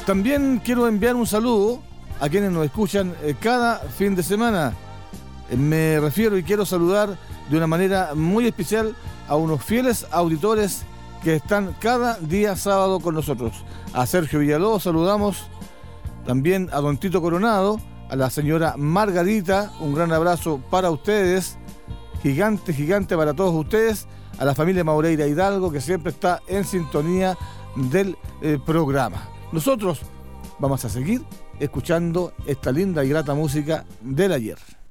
También quiero enviar un saludo a quienes nos escuchan cada fin de semana. Me refiero y quiero saludar de una manera muy especial a unos fieles auditores que están cada día sábado con nosotros. A Sergio Villalobos saludamos, también a don Tito Coronado, a la señora Margarita, un gran abrazo para ustedes, gigante para todos ustedes, a la familia Maureira Hidalgo que siempre está en sintonía del programa. Nosotros vamos a seguir escuchando esta linda y grata música del ayer.